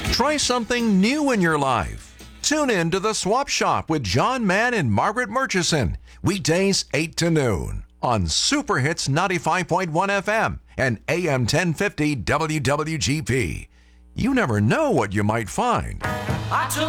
Try something new in your life. Tune in to The Swap Shop with John Mann and Margaret Murchison, weekdays 8 to noon on Super Hits 95.1 FM and AM 1050 WWGP. You never know what you might find. I took